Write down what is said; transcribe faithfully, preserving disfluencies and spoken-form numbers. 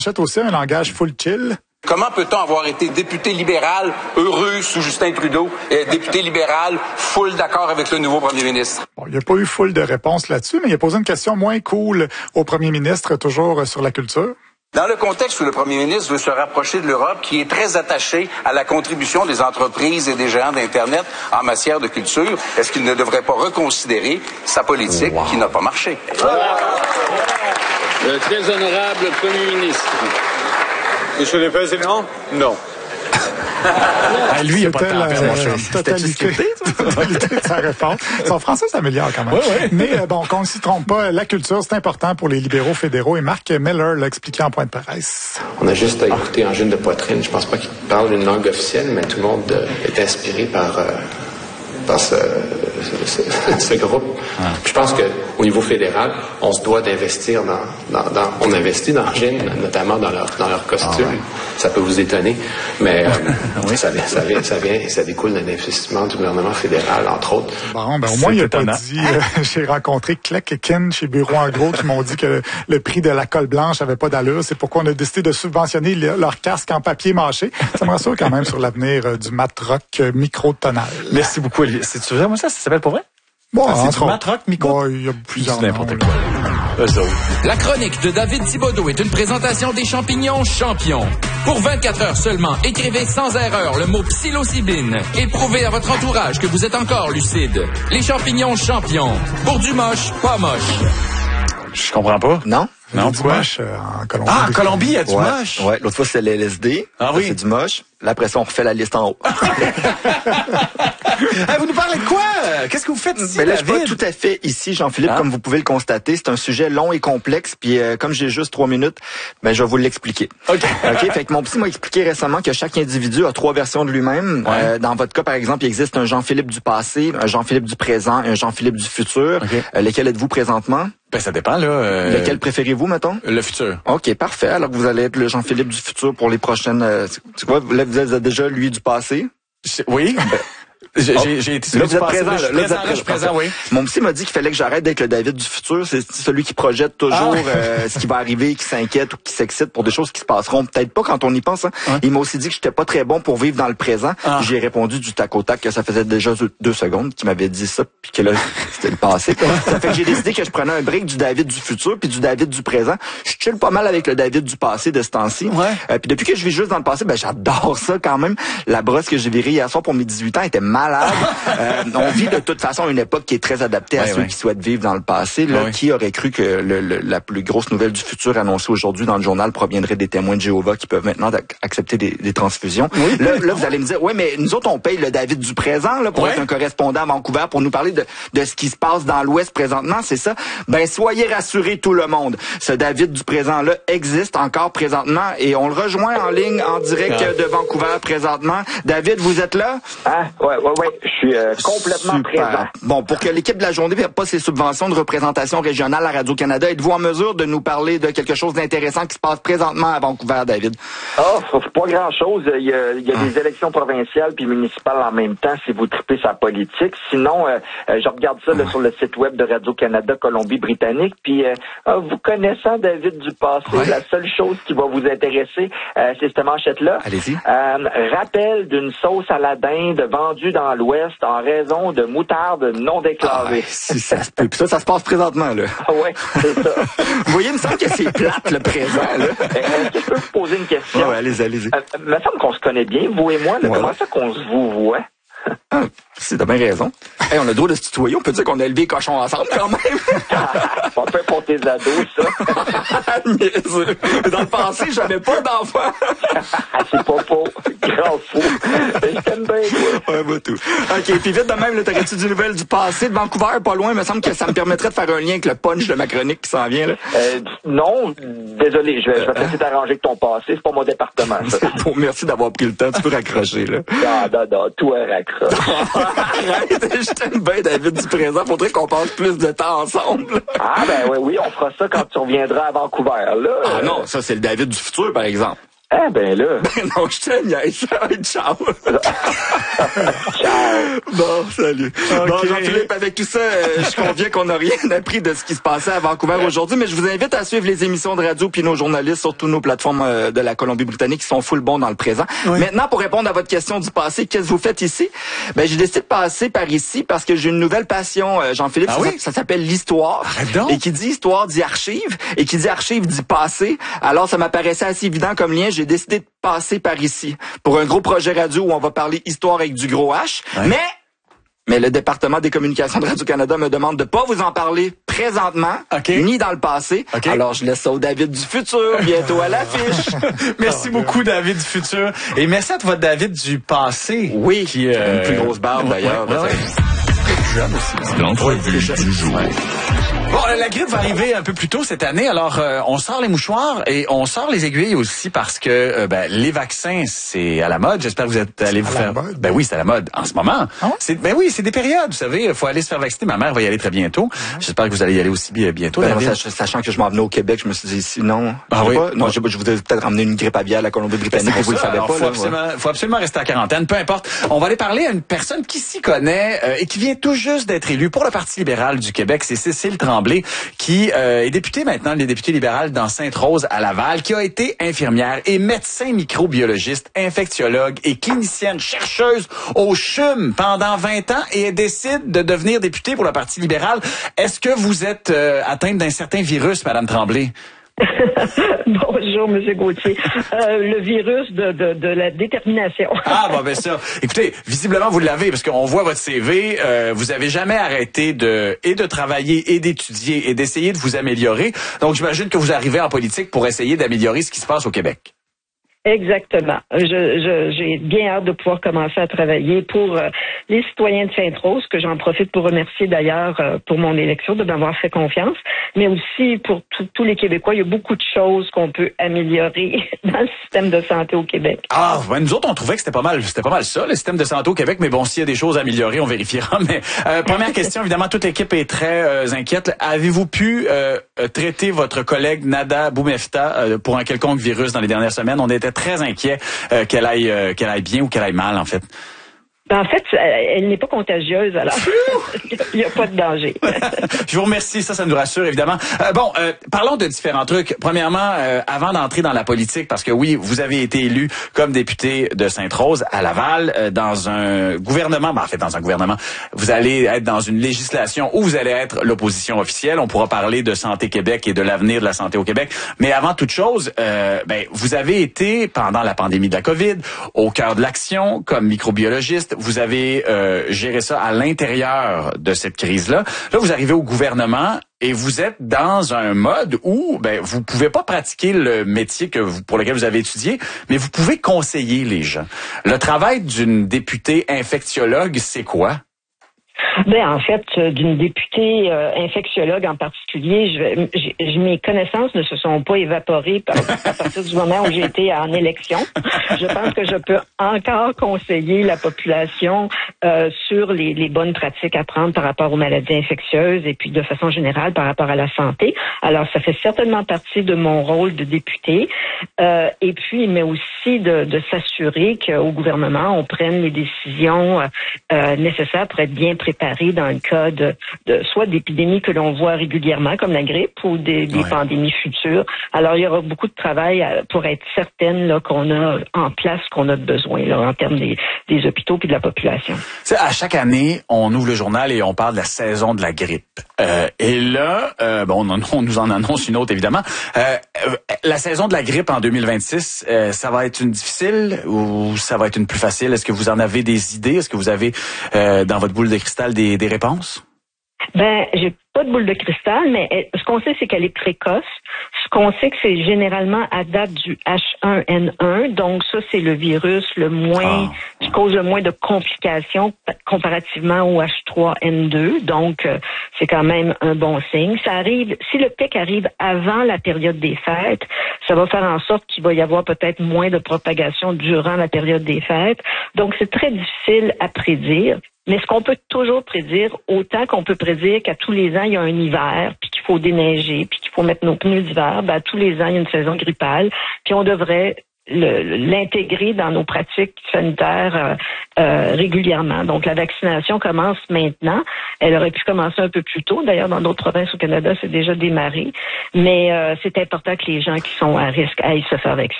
Achète aussi un langage full chill. Comment peut-on avoir été député libéral heureux sous Justin Trudeau et député libéral full d'accord avec le nouveau premier ministre? Bon, il n'y a pas eu full de réponses là-dessus, mais il a posé une question moins cool au premier ministre, toujours sur la culture. Dans le contexte où le premier ministre veut se rapprocher de l'Europe, qui est très attachée à la contribution des entreprises et des géants d'Internet en matière de culture, est-ce qu'il ne devrait pas reconsidérer sa politique wow. qui n'a pas marché? Le très honorable premier ministre. Monsieur le Président, non. Ah, lui, il n'a pas de temps à perdre, mon cher. Totalité, totalité de sa réponse. Son français s'améliore quand même. Oui, oui. Mais euh, bon, qu'on ne s'y trompe pas, la culture, c'est important pour les libéraux fédéraux. Et Marc Miller l'a expliqué en point de presse. On a juste à écouter Angine de Poitrine. Je pense pas qu'il parle une langue officielle, mais tout le monde euh, est inspiré par, euh, par ce, ce, ce, ce groupe. Ah. Je pense qu'au niveau fédéral, on se doit d'investir dans, dans, dans... On investit dans Angine, notamment dans leur, dans leur costume. Ah, ouais. Ça peut vous étonner, mais euh, oui. ça, ça, vient, ça, vient, ça découle d'un investissement du gouvernement fédéral, entre autres. Bon, ben au moins, il a pas dit... Euh, j'ai rencontré Kleck et Ken chez Bureau en gros qui m'ont dit que le, le prix de la colle blanche avait pas d'allure. C'est pourquoi on a décidé de subventionner le, leur casque en papier mâché. Ça me rassure quand même sur l'avenir euh, du mat rock euh, micro-tonal. Merci beaucoup, Olivier. C'est tu moi ça, ça s'appelle pour vrai? Bon, ah, c'est du mat rock micro? Bon, il y a plusieurs n'importe quoi. La chronique de David Thibodeau est une présentation des champignons champions. Pour vingt-quatre heures seulement, écrivez sans erreur le mot psilocybine et prouvez à votre entourage que vous êtes encore lucide. Les champignons champions. Pour du moche, pas moche. Je comprends pas. Non? Non, du moche euh, en Colombie. Ah, en Colombie, il y a du ouais, moche? Ouais, l'autre fois, c'est l'L S D. Ah oui? C'est du moche. Là, après ça, on refait la liste en haut. Hey, vous nous parlez de quoi? Qu'est-ce que vous faites ici, ben là, je David? suis pas tout à fait ici, Jean-Philippe, ah. comme vous pouvez le constater. C'est un sujet long et complexe, puis euh, comme j'ai juste trois minutes, ben je vais vous l'expliquer. OK. OK, fait que mon psy m'a expliqué récemment que chaque individu a trois versions de lui-même. Ouais. Euh, dans votre cas, par exemple, il existe un Jean-Philippe du passé, un Jean-Philippe du présent et un Jean-Philippe du futur. Okay. Euh, lesquels êtes-vous présentement? Ben, ça dépend, là. Euh... Lequel préférez-vous, mettons? Le futur. OK, parfait. Alors que vous allez être le Jean-Philippe du futur pour les prochaines... Euh, c'est quoi? Là, vous êtes déjà lui du passé? Oui. J'ai, oh, j'ai, j'ai été là, vous êtes présent, là, là, là, présent, là, je suis présent, oui. Mon psy m'a dit qu'il fallait que j'arrête d'être le David du futur. C'est celui qui projette toujours ah. euh, ce qui va arriver, qui s'inquiète ou qui s'excite pour des choses qui se passeront peut-être pas quand on y pense. Hein. Hein? Il m'a aussi dit que j'étais pas très bon pour vivre dans le présent. Ah. J'ai répondu du tac au tac que ça faisait déjà deux secondes qu'il m'avait dit ça, puis que là, c'était le passé. Ça fait que j'ai décidé que je prenais un break du David du futur puis du David du présent. Je chill pas mal avec le David du passé de ce temps-ci. Ouais. Euh, puis depuis que je vis juste dans le passé, ben j'adore ça quand même. La brosse que j'ai virée hier soir pour mes dix-huit ans était malade. Euh, on vit de toute façon une époque qui est très adaptée à ouais, ceux ouais. qui souhaitent vivre dans le passé. Là, ouais. Qui aurait cru que le, le, la plus grosse nouvelle du futur annoncée aujourd'hui dans le journal proviendrait des témoins de Jéhovah qui peuvent maintenant accepter des, des transfusions. Oui, là, là, vous allez me dire, oui, mais nous autres, on paye le David du présent là, pour ouais. être un correspondant à Vancouver, pour nous parler de, de ce qui se passe dans l'Ouest présentement, c'est ça? Ben, soyez rassurés tout le monde. Ce David du présent-là existe encore présentement et on le rejoint en ligne, en direct ah. de Vancouver présentement. David, vous êtes là? Ah, ouais, ouais, ouais. Je suis euh, complètement Super. présent. Bon, pour que l'équipe de la journée ne perde pas ses subventions de représentation régionale à Radio-Canada, êtes-vous en mesure de nous parler de quelque chose d'intéressant qui se passe présentement à Vancouver, David? Ah, oh, pas grand-chose. Il y a, il y a ah. des élections provinciales puis municipales en même temps si vous tripez sa politique. Sinon, euh, je regarde ça là, ah. sur le site web de Radio-Canada Colombie-Britannique. Puis, euh, vous connaissant David du passé, ouais. la seule chose qui va vous intéresser, euh, c'est cette manchette-là. Allez-y. Euh, rappel d'une sauce à la dinde vendue dans l'Ouest en raison de moutarde non déclarée. Ah, si ça se peut. Puis ça, ça se passe présentement, là. Ah ouais, c'est ça. Vous voyez, il me semble que c'est plate, le présent, là. Est-ce que je peux vous poser une question? Ouais, allez-y, allez-y. Euh, il me semble qu'on se connaît bien, vous et moi. Là. Ouais. Comment ça qu'on se vous voit? Ah, c'est de bien raison. Hey, on a le droit de se tutoyer. On peut dire qu'on a élevé les cochons ensemble, quand même. Pas peu pour tes ados, ça. Dans le passé, j'avais pas d'enfant. C'est pas faux. Grand fou. Je t'aime bien, toi. Ouais, bah tout. OK, puis vite de même, t'aurais-tu des nouvelles du passé de Vancouver, pas loin? Il me semble que ça me permettrait de faire un lien avec le punch de ma chronique qui s'en vient, là. Euh, non, désolé, je vais, je vais te laisser t'arranger avec ton passé. C'est pas mon département, ça. Bon, merci d'avoir pris le temps. Tu peux raccrocher, là. Non, non, non, toi, raccroche. Arrête, je t'aime bien, David du présent. Faudrait qu'on passe plus de temps ensemble. Ah, ben oui, oui, on fera ça quand tu reviendras à Vancouver, là. Ah non, ça, c'est le David du futur, par exemple. Ah, ben là. Ben non, je te niaise. Ciao. Ciao. Bon, salut. Okay. Bon, Jean-Philippe, avec tout ça, euh, je conviens qu'on n'a rien appris de ce qui se passait à Vancouver aujourd'hui, mais je vous invite à suivre les émissions de radio puis nos journalistes sur toutes nos plateformes euh, de la Colombie-Britannique qui sont full bons dans le présent. Oui. Maintenant, pour répondre à votre question du passé, qu'est-ce que vous faites ici? Ben, j'ai décidé de passer par ici parce que j'ai une nouvelle passion, euh, Jean-Philippe. Ah, ça, oui? ça s'appelle l'histoire. Et qui dit histoire dit archive. Et qui dit archive dit passé. Alors, ça m'apparaissait assez évident comme lien. J'ai décidé de passer par ici pour un gros projet radio où on va parler histoire avec du gros H. Ouais. Mais, mais le département des communications de Radio-Canada me demande de pas vous en parler présentement, okay. ni dans le passé. Okay. Alors, je laisse ça au David du futur, bientôt à l'affiche. Merci oh, beaucoup, David du futur. Et merci à votre David du passé. Oui, qui a euh... une plus grosse barbe, d'ailleurs. Ouais, ouais, ouais. L'entrevue du jour. Ouais. Bon, la grippe va arriver un peu plus tôt cette année, alors euh, on sort les mouchoirs et on sort les aiguilles aussi parce que euh, ben, les vaccins, c'est à la mode. J'espère que vous êtes allés vous faire... Ben oui, c'est à la mode en ce moment. Ah c'est... Ben oui, c'est des périodes, vous savez, il faut aller se faire vacciner. Ma mère va y aller très bientôt. Mm-hmm. J'espère que vous allez y aller aussi bientôt. Ben moi, sachant que je m'en venais au Québec, je me suis dit, sinon... Ah oui? Pas. Non, je, je voudrais peut-être ramener une grippe aviaire à la Colombie-Britannique, vous le savez pas. Faut, là, absolument, ouais. faut absolument rester en quarantaine, peu importe. On va aller parler à une personne qui s'y connaît euh, et qui vient tout juste d'être élue pour le Parti libéral du Québec. C'est Cécile Tremblay, qui euh, est députée maintenant, elle est députée libérale dans Sainte-Rose à Laval, qui a été infirmière et médecin microbiologiste, infectiologue et clinicienne chercheuse au C H U M pendant vingt ans et elle décide de devenir députée pour le Parti libéral. Est-ce que vous êtes euh, atteinte d'un certain virus, Madame Tremblay? Bonjour, M. Gauthier. Euh, le virus de, de, de la détermination. Ah, bon, ben ça. Écoutez, visiblement, vous l'avez, parce qu'on voit votre C V. Euh, vous avez jamais arrêté de et de travailler et d'étudier et d'essayer de vous améliorer. Donc, j'imagine que vous arrivez en politique pour essayer d'améliorer ce qui se passe au Québec. Exactement. Je, je, j'ai bien hâte de pouvoir commencer à travailler pour euh, les citoyens de Sainte-Rose, que j'en profite pour remercier d'ailleurs euh, pour mon élection, de m'avoir fait confiance, mais aussi pour tous les Québécois. Il y a beaucoup de choses qu'on peut améliorer dans le système de santé au Québec. Ah, ben nous autres, on trouvait que c'était pas mal, c'était pas mal ça, le système de santé au Québec, mais bon, s'il y a des choses à améliorer, on vérifiera. Mais euh, première question, évidemment, toute l'équipe est très euh, inquiète. Avez-vous pu euh, traiter votre collègue Nada Boumefta euh, pour un quelconque virus dans les dernières semaines? On était très inquiet euh, qu'elle aille euh, qu'elle aille bien ou qu'elle aille mal, en fait. En fait, elle n'est pas contagieuse, alors il n'y a pas de danger. Je vous remercie, ça, ça nous rassure, évidemment. Euh, bon, euh, parlons de différents trucs. Premièrement, euh, avant d'entrer dans la politique, parce que oui, vous avez été élu comme député de Sainte-Rose à Laval, euh, dans un gouvernement, ben, en fait, dans un gouvernement, vous allez être dans une législation où vous allez être l'opposition officielle. On pourra parler de Santé Québec et de l'avenir de la santé au Québec. Mais avant toute chose, euh, ben, vous avez été, pendant la pandémie de la COVID, au cœur de l'action comme microbiologiste. Vous avez euh, géré ça à l'intérieur de cette crise-là. Là, vous arrivez au gouvernement et vous êtes dans un mode où ben vous pouvez pas pratiquer le métier que vous, pour lequel vous avez étudié, mais vous pouvez conseiller les gens. Le travail d'une députée infectiologue, c'est quoi? Ben en fait, d'une députée euh, infectiologue en particulier, je, je, mes connaissances ne se sont pas évaporées par, à partir du moment où j'ai été en élection. Je pense que je peux encore conseiller la population euh, sur les, les bonnes pratiques à prendre par rapport aux maladies infectieuses et puis de façon générale par rapport à la santé. Alors, ça fait certainement partie de mon rôle de députée. Euh, et puis, mais aussi de, de s'assurer qu'au gouvernement, on prenne les décisions euh, nécessaires pour être bien préparé dans le cas de, de soit d'épidémies que l'on voit régulièrement, comme la grippe, ou des, des ouais. pandémies futures. Alors, il y aura beaucoup de travail pour être certaine là, qu'on a en place ce qu'on a besoin là, en termes des, des hôpitaux puis de la population. T'sais, à chaque année, on ouvre le journal et on parle de la saison de la grippe. Euh, et là, euh, bon, on, on nous en annonce une autre, évidemment. Euh, la saison de la grippe en deux mille vingt-six, euh, ça va être une difficile ou ça va être une plus facile? Est-ce que vous en avez des idées? Est-ce que vous avez euh, dans votre boule de cristal des, des réponses? Ben, j'ai pas de boule de cristal, mais ce qu'on sait, c'est qu'elle est précoce. Ce qu'on sait, que c'est généralement à date du H un N un. Donc, ça, c'est le virus le moins, ah. qui cause le moins de complications comparativement au H trois N deux. Donc, euh, c'est quand même un bon signe. Ça arrive, si le pic arrive avant la période des fêtes, ça va faire en sorte qu'il va y avoir peut-être moins de propagation durant la période des fêtes. Donc, c'est très difficile à prédire. Mais ce qu'on peut toujours prédire, autant qu'on peut prédire qu'à tous les ans, il y a un hiver, puis qu'il faut déneiger, puis qu'il faut mettre nos pneus d'hiver, ben, à tous les ans, il y a une saison grippale, puis on devrait l'intégrer dans nos pratiques sanitaires euh, euh, régulièrement. Donc, la vaccination commence maintenant. Elle aurait pu commencer un peu plus tôt. D'ailleurs, dans d'autres provinces au Canada, c'est déjà démarré. Mais euh, c'est important que les gens qui sont à risque aillent se faire vacciner.